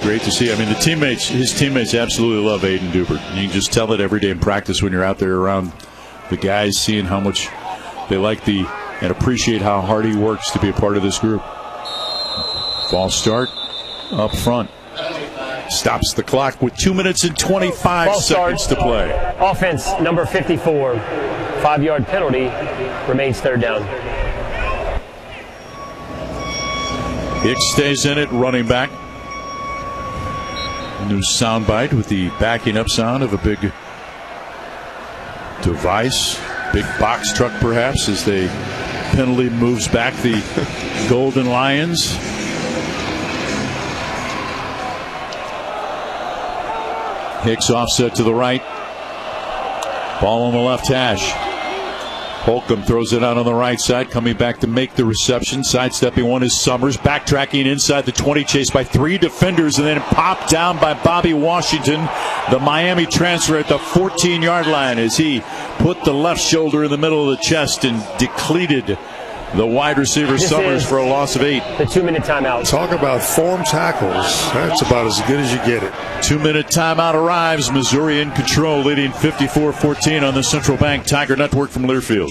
great to see. I mean, his teammates absolutely love Aiden Dubert. You can just tell it every day in practice when you're out there around the guys, seeing how much they like and appreciate how hard he works to be a part of this group. False start up front. Stops the clock with 2 minutes and 25 seconds to play. Offense, number 54. 5-yard penalty. Remains third down. Hicks stays in it, running back. New soundbite with the backing up sound of a big device. Big box truck, perhaps, as the penalty moves back the Golden Lions. Hicks offset to the right. Ball on the left hash. Holcomb throws it out on the right side, coming back to make the reception. Sidestepping one is Summers, backtracking inside the 20, chased by 3 defenders, and then popped down by Bobby Washington, the Miami transfer, at the 14-yard line as he put the left shoulder in the middle of the chest and depleted the wide receiver Summers for a loss of 8. The 2-minute timeout. Talk about form tackles. That's about as good as you get it. 2-minute timeout arrives. Missouri in control, leading 54-14 on the Central Bank Tiger Network from Learfield.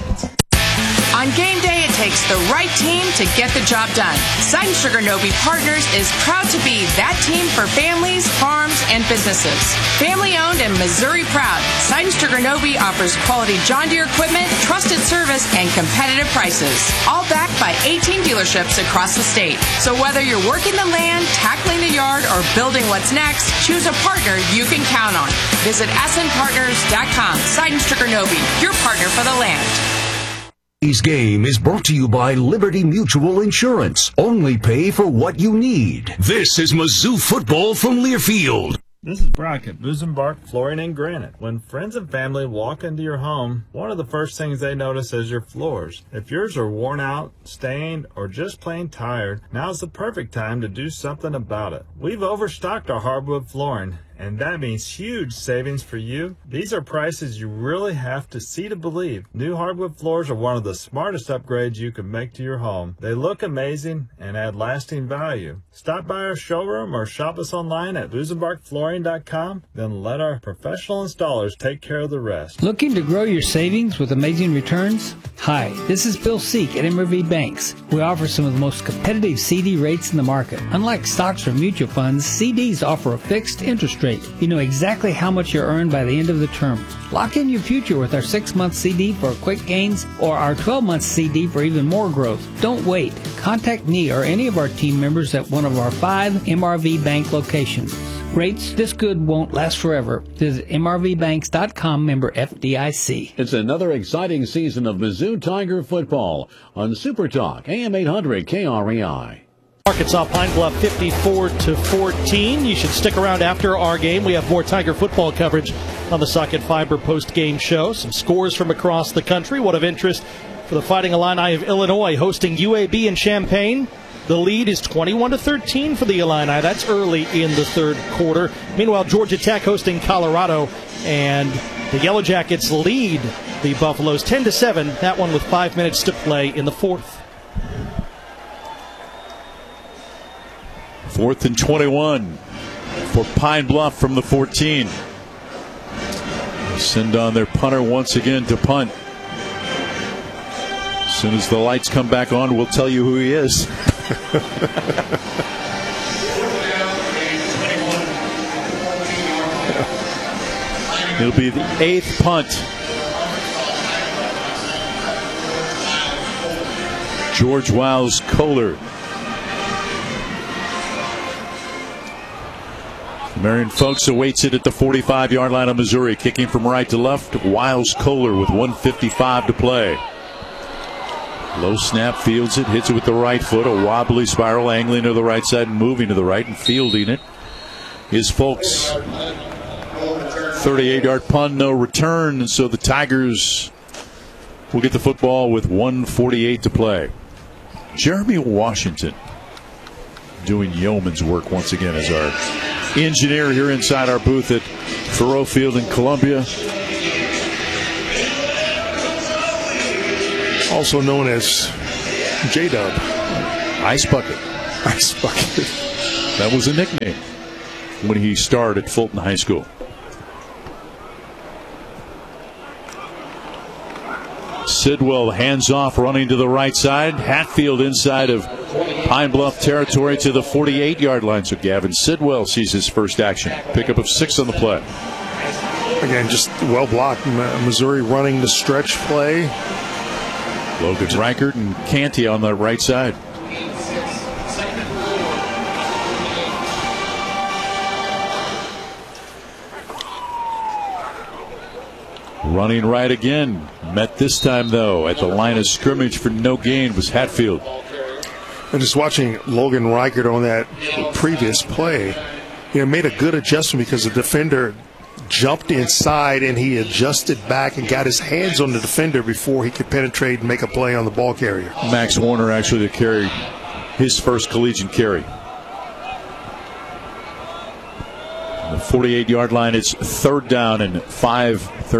On game day, it takes the right team to get the job done. Sutton Sugar Nobe Partners is proud to be that team for families, farms, and businesses. Family owned and Missouri proud, Sutton Sugar Nobe offers quality John Deere equipment, trusted service, and competitive prices. All backed by 18 dealerships across the state. So whether you're working the land, tackling the yard, or building what's next, choose a partner you can count on. Visit snpartners.com. Sutton Sugar Nobe, your partner for the land. Today's game is brought to you by Liberty Mutual Insurance. Only pay for what you need. This is Mizzou football from Learfield. This is Brock at Busenbark Flooring and Granite. When friends and family walk into your home, one of the first things they notice is your floors. If yours are worn out, stained, or just plain tired, now's the perfect time to do something about it. We've overstocked our hardwood flooring, and that means huge savings for you. These are prices you really have to see to believe. New hardwood floors are one of the smartest upgrades you can make to your home. They look amazing and add lasting value. Stop by our showroom or shop us online at busenbarkflooring.com. Then let our professional installers take care of the rest. Looking to grow your savings with amazing returns? Hi, this is Bill Seek at MRV Banks. We offer some of the most competitive CD rates in the market. Unlike stocks or mutual funds, CDs offer a fixed interest rate. You know exactly how much you earn by the end of the term. Lock in your future with our 6-month CD for quick gains or our 12-month CD for even more growth. Don't wait. Contact me or any of our team members at one of our 5 MRV Bank locations. Rates this good won't last forever. Visit mrvbanks.com, member FDIC. It's another exciting season of Mizzou Tiger football on Super Talk, AM 800 KREI. Arkansas Pine Bluff 54-14. You should stick around after our game. We have more Tiger football coverage on the Socket Fiber post-game show. Some scores from across the country. What of interest for the Fighting Illini of Illinois hosting UAB in Champaign. The lead is 21-13 for the Illini. That's early in the third quarter. Meanwhile, Georgia Tech hosting Colorado, and the Yellow Jackets lead the Buffaloes 10-7. That one with 5 minutes to play in the fourth. 4th and 21 for Pine Bluff from the 14. Send on their punter once again to punt. As soon as the lights come back on, we'll tell you who he is. It'll be the 8th punt. George Wiles Kohler. Marion Folks awaits it at the 45-yard line of Missouri. Kicking from right to left, Wiles Kohler with 1:55 to play. Low snap, fields it, hits it with the right foot. A wobbly spiral, angling to the right side, moving to the right, and fielding it is Folks. 38-yard punt, no return, so the Tigers will get the football with 1:48 to play. Jeremy Washington doing yeoman's work once again as our engineer here inside our booth at Thoreau Field in Columbia. Also known as J-Dub. Ice Bucket. Ice Bucket. That was a nickname when he starred at Fulton High School. Sidwell hands off, running to the right side. Hatfield inside of Pine Bluff territory to the 48-yard line. So Gavin Sidwell sees his first action. Pickup of 6 on the play. Again, just well blocked. Missouri running the stretch play. Logan Reichert and Canty on the right side. Running right again. Met this time, though, at the line of scrimmage for no gain was Hatfield. And just watching Logan Reichert on that previous play, made a good adjustment because the defender jumped inside and he adjusted back and got his hands on the defender before he could penetrate and make a play on the ball carrier. Max Warner actually to carry his first collegiate carry. The 48-yard line, it's third down and 4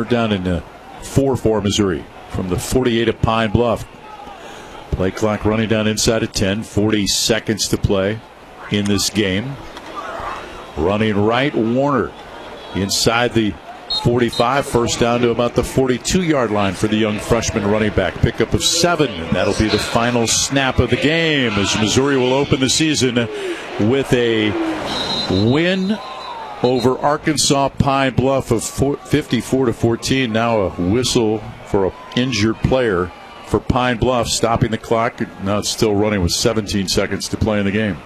for Missouri from the 48 of Pine Bluff. Play clock running down inside of 10, 40 seconds to play in this game. Running right, Warner inside the 45, first down to about the 42-yard line for the young freshman running back. Pickup of 7, and that'll be the final snap of the game as Missouri will open the season with a win over Arkansas Pine Bluff of 54-14. Now a whistle for an injured player for Pine Bluff, stopping the clock. Now it's still running with 17 seconds to play in the game.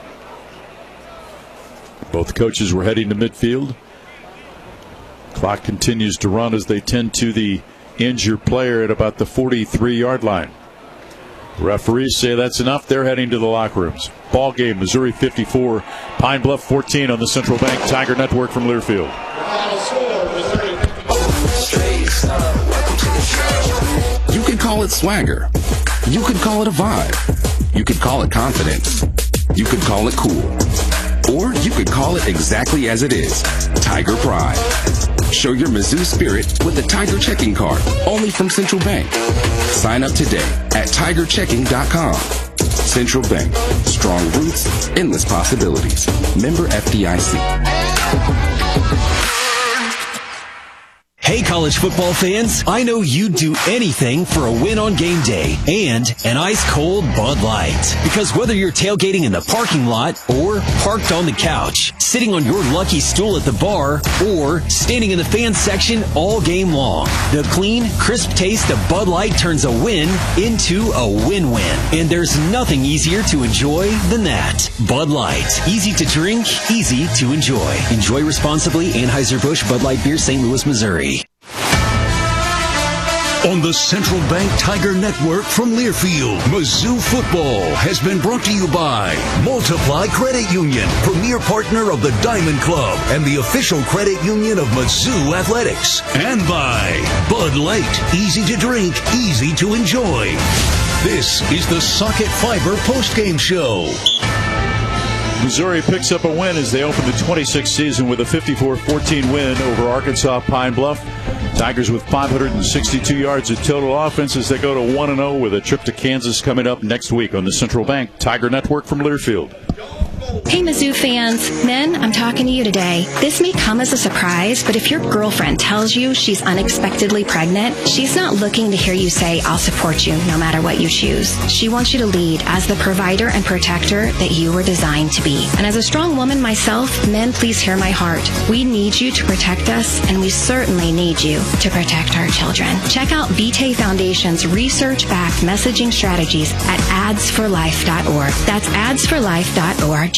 Both coaches were heading to midfield. Clock continues to run as they tend to the injured player at about the 43-yard line. Referees say that's enough. They're heading to the locker rooms. Ball game, Missouri 54, Pine Bluff 14 on the Central Bank Tiger Network from Learfield. You could call it swagger. You could call it a vibe. You could call it confidence. You could call it cool. Or you could call it exactly as it is, Tiger Pride. Show your Mizzou spirit with a Tiger checking card, only from Central Bank. Sign up today at tigerchecking.com. Central Bank, strong roots, endless possibilities. Member FDIC. Hey, college football fans, I know you'd do anything for a win on game day and an ice-cold Bud Light. Because whether you're tailgating in the parking lot or parked on the couch, sitting on your lucky stool at the bar, or standing in the fan section all game long, the clean, crisp taste of Bud Light turns a win into a win-win. And there's nothing easier to enjoy than that. Bud Light. Easy to drink, easy to enjoy. Enjoy responsibly. Anheuser-Busch Bud Light Beer, St. Louis, Missouri. On the Central Bank Tiger Network from Learfield, Mizzou football has been brought to you by Multiply Credit Union, premier partner of the Diamond Club and the official credit union of Mizzou Athletics. And by Bud Light, easy to drink, easy to enjoy. This is the Socket Fiber postgame show. Missouri picks up a win as they open the 26th season with a 54-14 win over Arkansas Pine Bluff. Tigers with 562 yards of total offense as they go to 1-0 with a trip to Kansas coming up next week on the Central Bank Tiger Network from Learfield. Hey Mizzou fans, men, I'm talking to you today. This may come as a surprise, but if your girlfriend tells you she's unexpectedly pregnant, she's not looking to hear you say, I'll support you no matter what you choose. She wants you to lead as the provider and protector that you were designed to be. And as a strong woman myself, men, please hear my heart. We need you to protect us, and we certainly need you to protect our children. Check out Vitae Foundation's research-backed messaging strategies at adsforlife.org. That's adsforlife.org.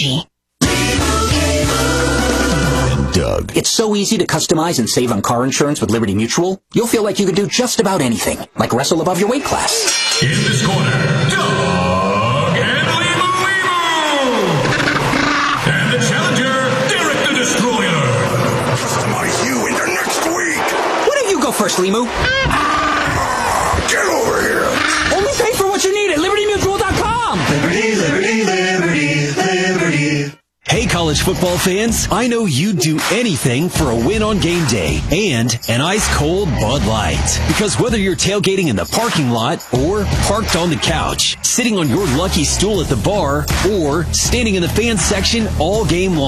Doug. It's so easy to customize and save on car insurance with Liberty Mutual. You'll feel like you could do just about anything, like wrestle above your weight class. In this corner, Doug and Limo. And the challenger, Derek the Destroyer. Customize you into next week. Why don't you go first, Limu? Get over here. Only pay for what you need at libertymutual.com. Hey, college college football fans, I know you'd do anything for a win on game day and an ice-cold Bud Light. Because whether you're tailgating in the parking lot or parked on the couch, sitting on your lucky stool at the bar, or standing in the fan section all game long,